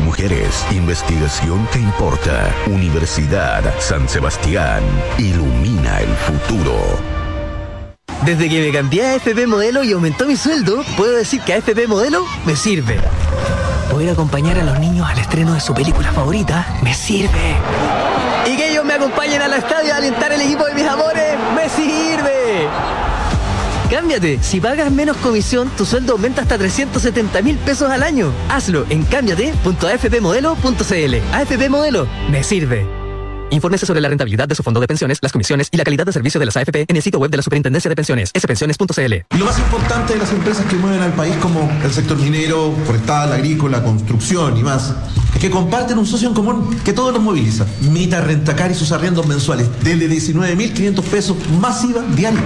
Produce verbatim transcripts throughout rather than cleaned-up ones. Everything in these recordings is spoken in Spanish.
mujeres. Investigación que importa. Universidad San Sebastián. Ilumina el futuro. Desde que me cambié a A F P Modelo y aumentó mi sueldo, puedo decir que A F P Modelo me sirve. Poder acompañar a los niños al estreno de su película favorita me sirve. Y que ellos me acompañen al estadio a alentar el equipo de mis amores me sirve. Cámbiate. Si pagas menos comisión, tu sueldo aumenta hasta trescientos setenta mil pesos al año. Hazlo en cámbiate punto a f p modelo punto c l. A F P Modelo me sirve. Infórmese sobre la rentabilidad de su fondo de pensiones, las comisiones y la calidad de servicio de las A F P en el sitio web de la Superintendencia de Pensiones, s pensiones punto c l. Y lo más importante de las empresas que mueven al país, como el sector minero, forestal, agrícola, construcción y más, es que comparten un socio en común que todos los moviliza. Mita Rentacar y sus arriendos mensuales desde diecinueve mil quinientos pesos más I V A diario.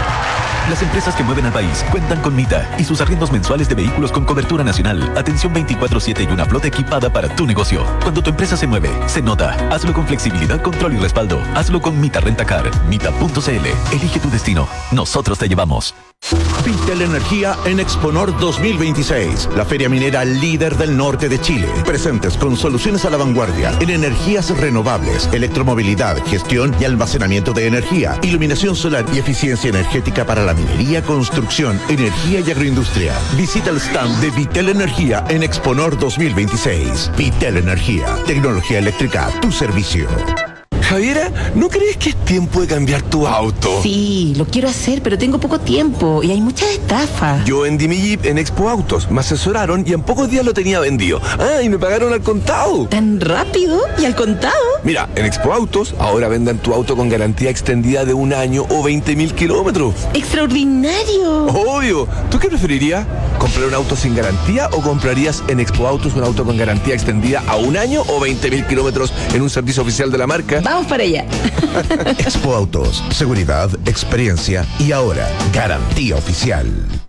Las empresas que mueven al país cuentan con Mita y sus arriendos mensuales de vehículos con cobertura nacional, atención veinticuatro siete y una flota equipada para tu negocio. Cuando tu empresa se mueve, se nota. Hazlo con flexibilidad, control y respaldo. Hazlo con Mita Rentacar. Mita punto c l. Elige tu destino. Nosotros te llevamos. Vitel Energía en Exponor dos mil veintiséis, la feria minera líder del norte de Chile. Presentes con soluciones a la vanguardia en energías renovables, electromovilidad, gestión y almacenamiento de energía, iluminación solar y eficiencia energética para la minería, construcción, energía y agroindustria. Visita el stand de Vitel Energía en Exponor dos mil veintiséis. Vitel Energía, tecnología eléctrica a tu servicio. Javiera, ¿no crees que es tiempo de cambiar tu auto? Sí, lo quiero hacer, pero tengo poco tiempo y hay muchas estafas. Yo vendí mi Jeep en Expo Autos, me asesoraron y en pocos días lo tenía vendido. Ah, y me pagaron al contado. ¿Tan rápido? ¿Y al contado? Mira, en Expo Autos ahora venden tu auto con garantía extendida de un año o veinte mil kilómetros. ¡Extraordinario! Obvio. ¿Tú qué preferirías? ¿Comprar un auto sin garantía o comprarías en Expo Autos un auto con garantía extendida a un año o veinte mil kilómetros en un servicio oficial de la marca? Vamos para allá. Expo Autos, seguridad, experiencia y ahora garantía oficial.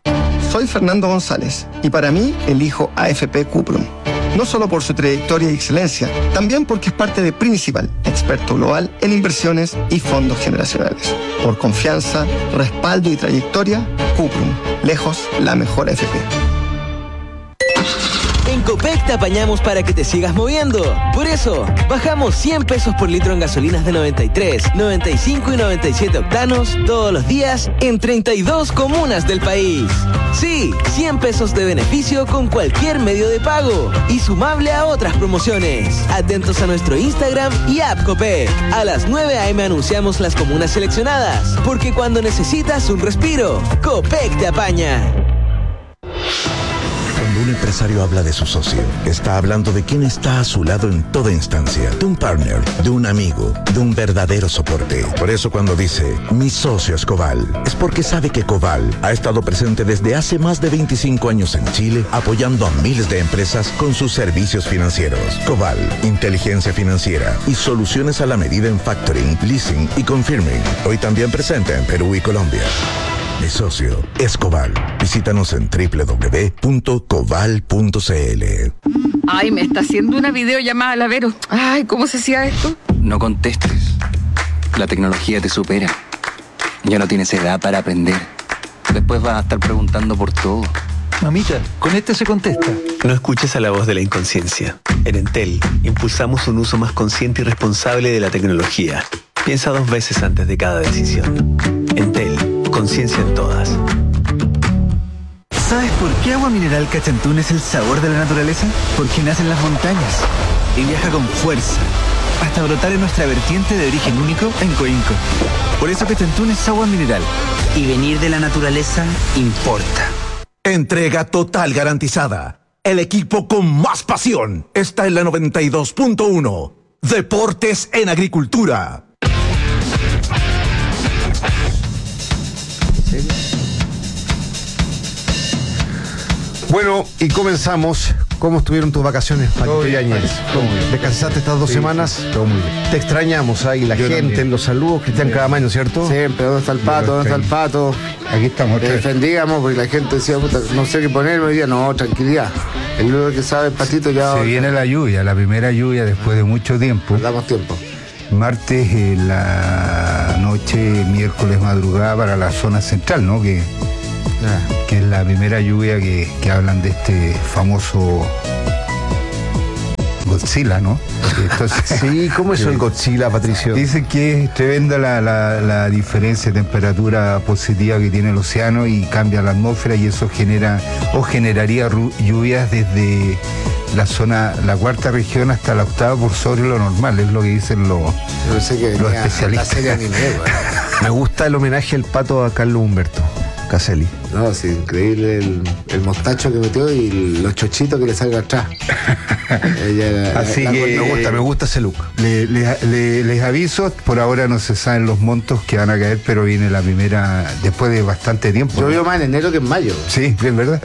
Soy Fernando González y para mí elijo A F P Cuprum. No solo por su trayectoria y excelencia, también porque es parte de Principal, experto global en inversiones y fondos generacionales. Por confianza, respaldo y trayectoria, Cuprum, lejos la mejor A F P. En Copec te apañamos para que te sigas moviendo. Por eso, bajamos cien pesos por litro en gasolinas de noventa y tres, noventa y cinco y noventa y siete octanos todos los días en treinta y dos comunas del país. Sí, cien pesos de beneficio con cualquier medio de pago y sumable a otras promociones. Atentos a nuestro Instagram y app Copec. A las nueve a eme anunciamos las comunas seleccionadas, porque cuando necesitas un respiro, Copec te apaña. Cuando un empresario habla de su socio, está hablando de quien está a su lado en toda instancia, de un partner, de un amigo, de un verdadero soporte. Por eso cuando dice, mi socio es Coval, es porque sabe que Coval ha estado presente desde hace más de veinticinco años en Chile, apoyando a miles de empresas con sus servicios financieros. Coval, inteligencia financiera y soluciones a la medida en factoring, leasing y confirming. Hoy también presente en Perú y Colombia. Mi socio es Coval. Visítanos en doble u doble u doble u punto coval punto c l. Ay, me está haciendo una videollamada a la Vero. Ay, ¿cómo se hacía esto? No contestes. La tecnología te supera. Ya no tienes edad para aprender. Después vas a estar preguntando por todo. Mamita, con este se contesta. No escuches a la voz de la inconsciencia. En Entel, impulsamos un uso más consciente y responsable de la tecnología. Piensa dos veces antes de cada decisión. Entel. Conciencia en todas. ¿Sabes por qué Agua Mineral Cachantún es el sabor de la naturaleza? Porque nace en las montañas y viaja con fuerza hasta brotar en nuestra vertiente de origen único en Coinco. Por eso Cachantún es agua mineral. Y venir de la naturaleza importa. Entrega total garantizada. El equipo con más pasión está en la noventa y dos punto uno. Deportes en Agricultura. Bueno, y comenzamos. ¿Cómo estuvieron tus vacaciones, Paquito Yáñez? ¿Descansaste estas dos sí, semanas? Sí, todo muy bien. Te extrañamos ahí, la Yo gente, también. Los saludos, Cristian Cadamaño, ¿cierto? Siempre, ¿dónde está el pato? ¿Dónde está el pato? Aquí estamos. Que defendíamos, porque la gente decía, puta, no sé qué ponerme hoy día. No, tranquilidad. El único que sabe, el patito, ya... Se viene la lluvia, la primera lluvia después de mucho tiempo. Damos tiempo. Martes, eh, la noche, miércoles, madrugada para la zona central, ¿no? Que... Ah. que es la primera lluvia que, que hablan de este famoso Godzilla, ¿no? Entonces, sí, ¿cómo es el Godzilla, Patricio? Dicen que es tremenda la, la, la diferencia de temperatura positiva que tiene el océano y cambia la atmósfera y eso genera o generaría ru- lluvias desde la zona, la cuarta región hasta la octava por sobre lo normal, es lo que dicen los, los especialistas. Me gusta el homenaje al pato a Carlos Humberto Caselli. No, sí, increíble el, el mostacho que metió y los chochitos que le salga atrás. Ella, Así la, que la, me gusta, me gusta ese look. Le, le, le, les aviso, por ahora no se saben los montos que van a caer, pero viene la primera después de bastante tiempo. Yo veo más en enero que en mayo. Sí, es verdad.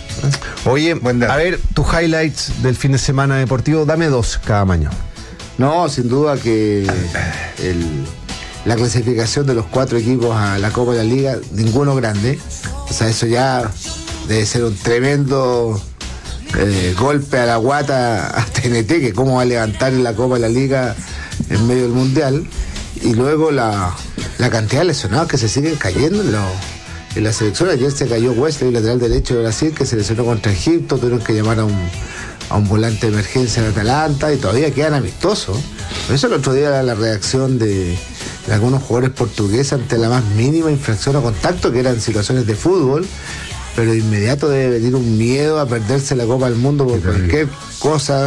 Oye, a ver, tus highlights del fin de semana deportivo, dame dos cada maño. No, sin duda que el, la clasificación de los cuatro equipos a la Copa de la Liga, ninguno grande. O sea, eso ya debe ser un tremendo eh, golpe a la guata a T N T, que cómo va a levantar en la Copa de la Liga en medio del Mundial. Y luego la, la cantidad de lesionados que se siguen cayendo en los... En la selección. Ayer se cayó Wesley, lateral derecho de Brasil, que se lesionó contra Egipto, tuvieron que llamar a un, a un volante de emergencia de Atalanta y todavía quedan amistosos. Por eso el otro día era la reacción de, de algunos jugadores portugueses ante la más mínima infracción o contacto, que eran situaciones de fútbol, pero de inmediato debe venir un miedo a perderse la Copa del Mundo por cualquier cosa,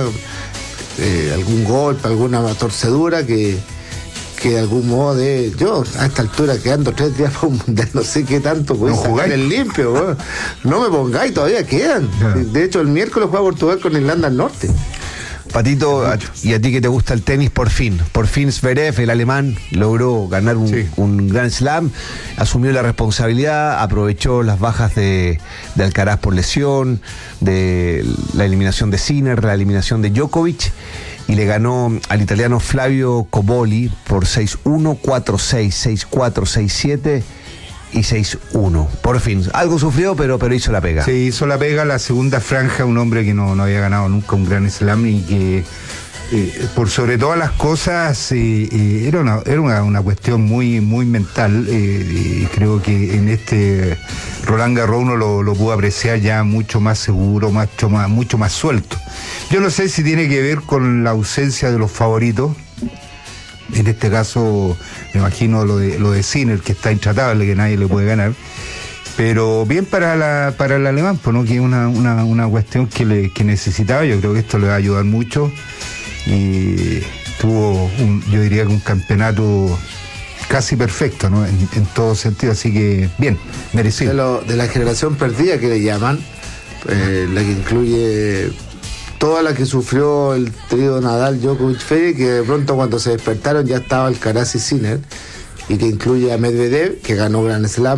eh, algún golpe, alguna torcedura que... que de algún modo de yo a esta altura quedando tres días para un mundial, no sé qué tanto voy a sacar el limpio, bro. No me pongáis, todavía quedan. De hecho el miércoles juega Portugal con Irlanda del Norte. Patito, a, y a ti que te gusta el tenis, por fin, por fin Zverev, el alemán, logró ganar un, sí. un Grand Slam, asumió la responsabilidad, aprovechó las bajas de, de Alcaraz por lesión, de la eliminación de Sinner, la eliminación de Djokovic, y le ganó al italiano Flavio Cobolli por seis uno, cuatro seis, seis cuatro, seis siete y seis uno. Por fin, algo sufrió, pero, pero hizo la pega. Sí, hizo la pega, la segunda franja, un hombre que no, no había ganado nunca un Grand Slam y que eh, por sobre todas las cosas eh, eh, era, una, era una, una cuestión muy, muy mental eh, y creo que en este Roland Garros uno lo, lo pudo apreciar ya mucho más seguro, mucho más, mucho más suelto. Yo no sé si tiene que ver con la ausencia de los favoritos. En este caso, me imagino lo de, lo de Sinner, que está intratable, que nadie le puede ganar. Pero bien para la, para el alemán, pues, ¿no? Que es una, una, una cuestión que, le, que necesitaba. Yo creo que esto le va a ayudar mucho. Y tuvo, un, yo diría que un campeonato casi perfecto, ¿no? En, en todo sentido. Así que, bien, merecido. De, lo, de la generación perdida que le llaman, eh, la que incluye... toda la que sufrió el trío Nadal, Djokovic, Federer, que de pronto cuando se despertaron ya estaba Alcaraz y Sinner, y que incluye a Medvedev, que ganó Grand Slam,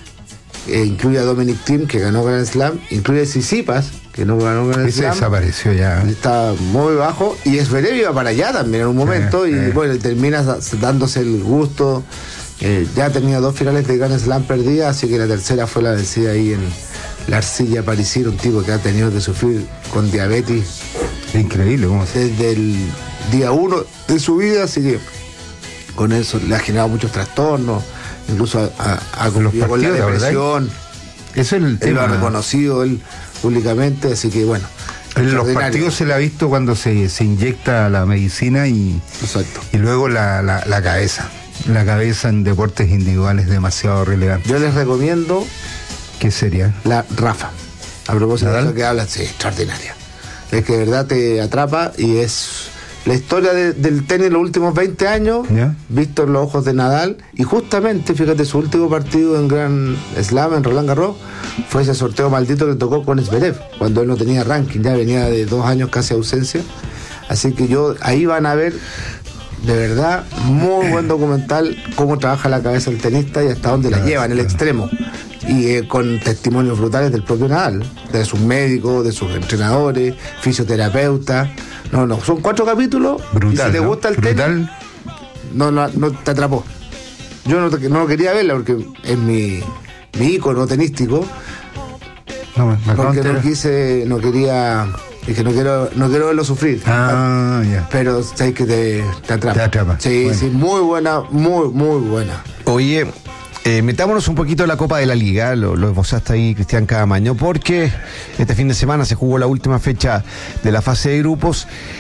e incluye a Dominic Thiem, que ganó Grand Slam, incluye a Tsitsipas, que no ganó Grand Ese Slam. desapareció ya. Está muy bajo, y Zverev iba para allá también en un momento, sí, y sí. Bueno, termina dándose el gusto. Eh, ya tenía dos finales de Grand Slam perdidas, así que la tercera fue la vencida ahí en la arcilla parisina, un tipo que ha tenido que sufrir con diabetes. Increíble, ¿cómo se? Desde el día uno de su vida, así que con eso le ha generado muchos trastornos, incluso ha convivido con la depresión. Eso es el tema. Él lo ha reconocido él públicamente, así que bueno. En los partidos se le ha visto cuando se, se inyecta la medicina y, exacto. Y luego la, la, la cabeza. La cabeza en deportes individuales demasiado relevante. Yo les recomiendo. ¿Qué sería? La Rafa. A propósito ¿Nadal? De eso que hablas, sí, extraordinaria. Es que de verdad te atrapa y es la historia de, del tenis en los últimos veinte años, ¿ya? Visto en los ojos de Nadal. Y justamente, fíjate, su último partido en Grand Slam, en Roland Garros, fue ese sorteo maldito que tocó con Zverev, cuando él no tenía ranking, ya venía de dos años casi de ausencia. Así que yo, ahí van a ver, de verdad, muy buen documental, cómo trabaja la cabeza del tenista y hasta dónde la lleva, en el extremo. Y eh, con testimonios brutales del propio Nadal, de sus médicos, de sus entrenadores, fisioterapeutas. No, no, son cuatro capítulos. Brutal, y si te ¿no? gusta el Brutal. tenis, no, no, no te atrapó. Yo no, no lo quería verla porque es mi, mi ícono tenístico. No, me porque no quise, no quería, dije no quiero, no quiero verlo sufrir. Ah, ya. Pero sabes que te, te atrapa. Te atrapa. Sí, bueno. Sí, muy buena, muy, muy buena. Oye, Eh, metámonos un poquito en la Copa de la Liga, lo, lo esbozaste ahí, Cristian Caamaño, porque este fin de semana se jugó la última fecha de la fase de grupos